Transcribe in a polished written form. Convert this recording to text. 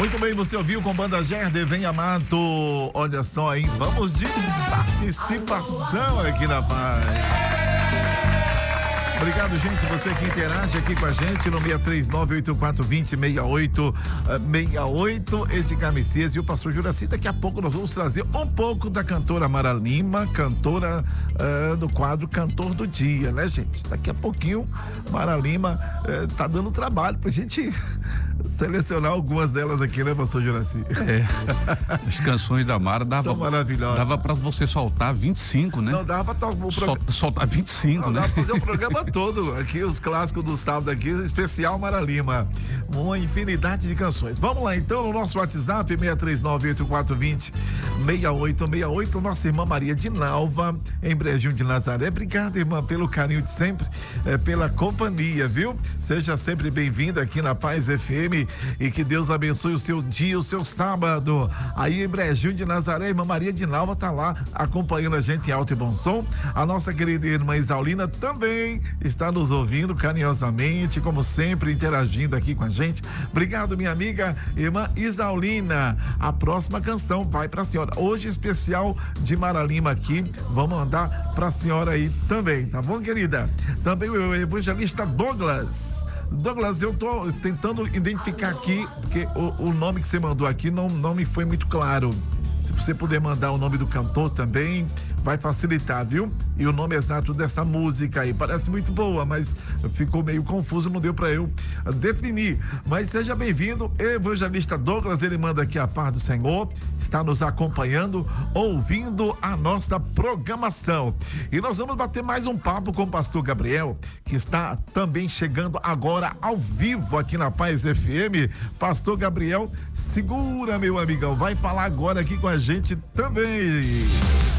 Muito bem, você ouviu com Banda Gerder, Vem Amato. Olha só, hein? Vamos de participação aqui na Paz. Obrigado, gente, você que interage aqui com a gente no 639-8420-6868, Edgar Messias e o pastor Juraci. Daqui a pouco nós vamos trazer um pouco da cantora Mara Lima, cantora do quadro Cantor do Dia, né, gente? Daqui a pouquinho, Mara Lima tá dando trabalho pra gente selecionar algumas delas aqui, né, pastor Juraci? As canções da Mara são maravilhosas. Dava pra você soltar 25, né? Não dava soltar 25, não, né? Dava pra fazer o programa todo aqui, os clássicos do sábado aqui, especial Mara Lima. Uma infinidade de canções. Vamos lá, então, no nosso WhatsApp, 639-8420-6868, nossa irmã Maria de Nalva, em Brejinho de Nazaré. Obrigada, irmã, pelo carinho de sempre, pela companhia, viu? Seja sempre bem-vinda aqui na Paz FM e que Deus abençoe o seu dia, o seu sábado. Aí em Brejinho de Nazaré, irmã Maria de Nalva tá lá acompanhando a gente em alto e bom som. A nossa querida irmã Isaulina também está nos ouvindo carinhosamente, como sempre, interagindo aqui com a gente. Obrigado, minha amiga irmã Isaulina. A próxima canção vai pra senhora. Hoje especial de Mara Lima aqui. Vamos mandar pra senhora aí também, tá bom, querida? Também o evangelista Douglas. Douglas, eu tô tentando identificar aqui, porque o nome que você mandou aqui não me foi muito claro. Se você puder mandar o nome do cantor também, vai facilitar, viu? E o nome exato dessa música aí. Parece muito boa, mas ficou meio confuso, não deu pra eu definir. Mas seja bem-vindo, evangelista Douglas, ele manda aqui a paz do Senhor, está nos acompanhando, ouvindo a nossa programação. E nós vamos bater mais um papo com o pastor Gabriel, que está também chegando agora ao vivo aqui na Paz FM. Pastor Gabriel, segura, meu amigão, vai falar agora aqui com a gente também.